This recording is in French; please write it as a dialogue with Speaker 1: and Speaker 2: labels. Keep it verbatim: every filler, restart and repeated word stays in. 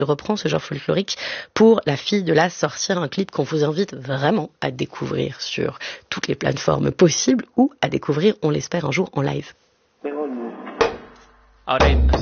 Speaker 1: reprend ce genre folklorique pour La fille de la sorcière, un clip qu'on vous invite vraiment à découvrir sur toutes les plateformes possibles ou à découvrir, on l'espère, un jour en live.
Speaker 2: Ahora